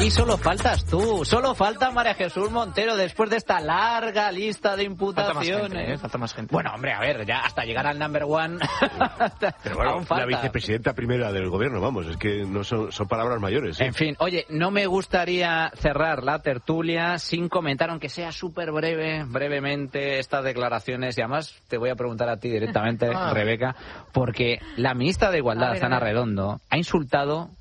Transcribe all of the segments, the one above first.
Y solo faltas tú, solo falta María Jesús Montero después de esta larga lista de imputaciones. Falta más gente. Bueno, hombre, a ver, ya hasta llegar al number one. Pero bueno, aún falta. La vicepresidenta primera del gobierno, vamos, es que no son palabras mayores. En fin, oye, no me gustaría cerrar la tertulia sin comentar, aunque sea súper brevemente, estas declaraciones. Y además te voy a preguntar a ti directamente, Rebeca, porque la ministra de Igualdad, Ana Redondo, ha insultado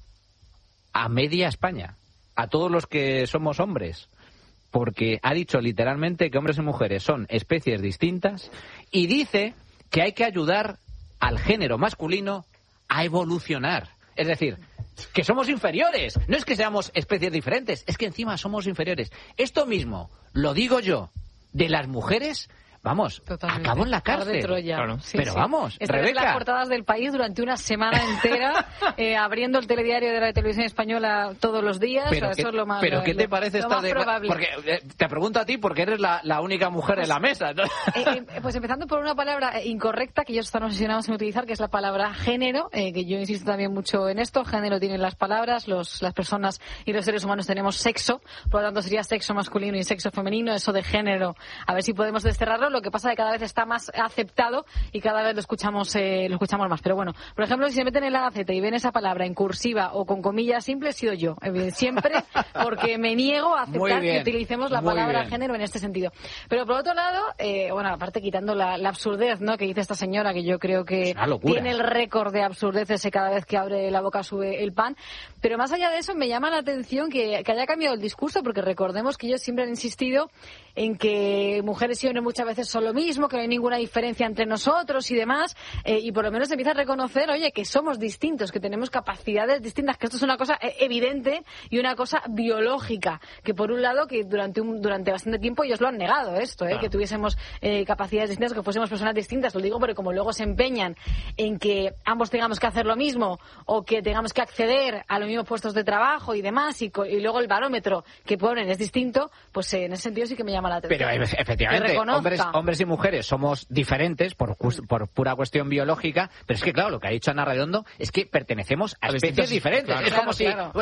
a media España, a todos los que somos hombres, porque ha dicho literalmente que hombres y mujeres son especies distintas y dice que hay que ayudar al género masculino a evolucionar. Es decir, que somos inferiores. No es que seamos especies diferentes, es que encima somos inferiores. Esto mismo lo digo yo de las mujeres. Vamos, totalmente. Acabo en la cárcel. Claro. Sí, pero sí. vamos, Estaré en Rebeca. las portadas del País durante una semana entera, abriendo el telediario de la televisión española todos los días. Pero, eso es lo más, ¿qué te parece esta probable? Porque te pregunto a ti porque eres la única mujer en la mesa, ¿no? Pues empezando por una palabra incorrecta que ellos están obsesionados en utilizar, que es la palabra género, que yo insisto también mucho en esto. Género tienen las palabras, las personas y los seres humanos tenemos sexo, por lo tanto sería sexo masculino y sexo femenino. Eso de género, a ver si podemos desterrarlo. Lo que pasa es que cada vez está más aceptado y cada vez lo escuchamos más. Pero bueno, por ejemplo, si se meten en la Gaceta y ven esa palabra en cursiva o con comillas simples, he sido yo, siempre, porque me niego a aceptar que utilicemos la palabra género en este sentido. Pero por otro lado, aparte quitando la absurdez, ¿no?, que dice esta señora, que yo creo que tiene el récord de absurdeces cada vez que abre la boca sube el pan. Pero más allá de eso, me llama la atención que haya cambiado el discurso, porque recordemos que ellos siempre han insistido en que mujeres y hombres muchas veces son lo mismo, que no hay ninguna diferencia entre nosotros y demás, y por lo menos empieza a reconocer, oye, que somos distintos, que tenemos capacidades distintas, que esto es una cosa evidente y una cosa biológica, que por un lado, que durante bastante tiempo ellos lo han negado esto, que tuviésemos capacidades distintas, que fuésemos personas distintas. Lo digo porque como luego se empeñan en que ambos tengamos que hacer lo mismo o que tengamos que acceder a los mismos puestos de trabajo y demás, y luego el barómetro que ponen es distinto, pues en ese sentido sí que me llama la atención. Pero efectivamente, hombres y mujeres somos diferentes por pura cuestión biológica, pero es que claro, lo que ha dicho Ana Redondo es que pertenecemos a especies diferentes. Claro, es como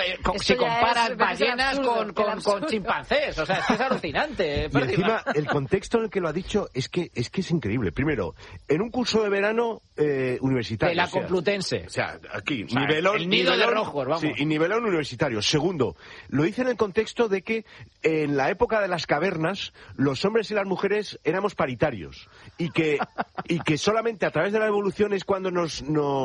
si comparas ballenas con chimpancés, o sea, es que es alucinante. Y encima, el contexto en el que lo ha dicho es que es increíble. Primero, en un curso de verano universitario. De la Complutense. O sea, aquí, nivelón. El nido de rojos, vamos. Sí, y nivelón universitario. Segundo, lo dice en el contexto de que en la época de las cavernas, los hombres y las mujeres éramos paritarios. Y que solamente a través de la evolución es cuando nos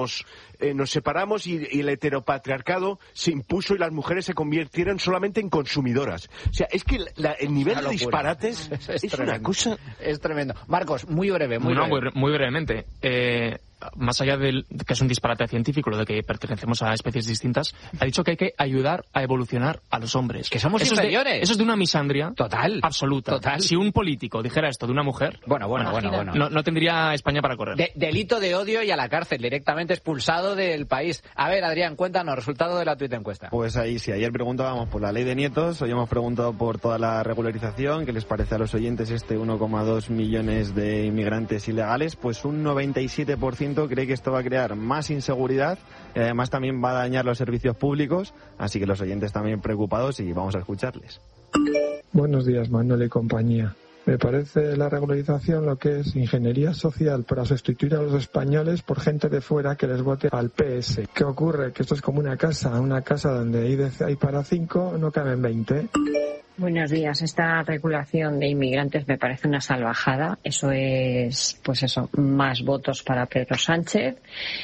separamos y el heteropatriarcado se impuso y las mujeres se convirtieron solamente en consumidoras. O sea, es que el nivel de disparates es una cosa... Es tremendo. Marcos, muy breve. Muy brevemente. Más allá de que es un disparate científico, lo de que pertenecemos a especies distintas, ha dicho que hay que ayudar a evolucionar a los hombres. Que somos inferiores. Eso es de una misandria total, absoluta. Total. Si un político dijera esto de una mujer, bueno. No tendría España para correr. Delito de odio y a la cárcel, directamente expulsado del país. A ver, Adrián, cuéntanos, resultado de la tuita encuesta. Pues ahí sí, ayer preguntábamos por la ley de nietos, hoy hemos preguntado por toda la regularización, ¿qué les parece a los oyentes 1,2 millones de inmigrantes ilegales? Pues un 97% cree que esto va a crear más inseguridad y además también va a dañar los servicios públicos, así que los oyentes también preocupados y vamos a escucharles. Buenos días, Manuel y compañía. Me parece la regularización lo que es ingeniería social para sustituir a los españoles por gente de fuera que les vote al PS. ¿Qué ocurre? Que esto es como una casa donde hay para 5, no caben 20. Buenos días. Esta regulación de inmigrantes me parece una salvajada. Eso es, más votos para Pedro Sánchez.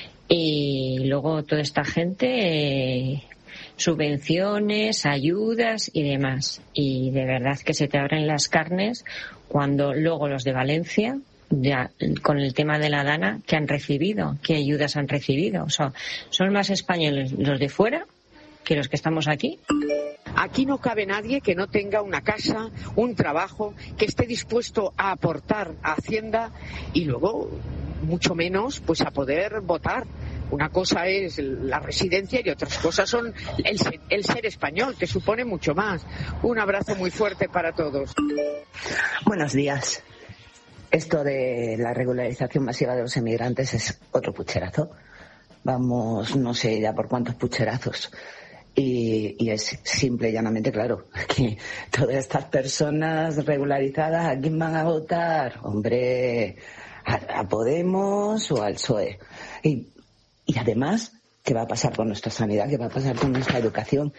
Y luego toda esta gente, subvenciones, ayudas y demás. Y de verdad que se te abren las carnes cuando luego los de Valencia, ya con el tema de la Dana, ¿qué han recibido? ¿Qué ayudas han recibido? O sea, son más españoles los de fuera que los que estamos aquí. Aquí no cabe nadie que no tenga una casa, un trabajo, que esté dispuesto a aportar a Hacienda y luego, mucho menos, pues a poder votar. Una cosa es la residencia y otras cosas son el ser español, que supone mucho más. Un abrazo muy fuerte para todos. Buenos días. Esto de la regularización masiva de los emigrantes es otro pucherazo. Vamos, no sé ya por cuántos pucherazos. Y es simple y llanamente claro que todas estas personas regularizadas, ¿a quién van a votar? Hombre, a Podemos o al PSOE. Y además, ¿qué va a pasar con nuestra sanidad? ¿Qué va a pasar con nuestra educación?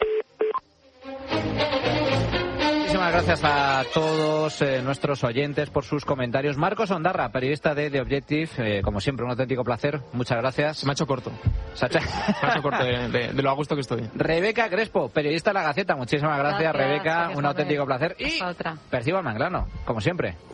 Muchísimas gracias a todos nuestros oyentes por sus comentarios. Marcos Ondarra, periodista de The Objective, como siempre, un auténtico placer. Muchas gracias. Se me ha hecho corto. Se me ha hecho corto de lo a gusto que estoy. Rebeca Crespo, periodista de La Gaceta. Muchísimas gracias Rebeca. Un auténtico placer. Y otra. Percival Manglano, como siempre.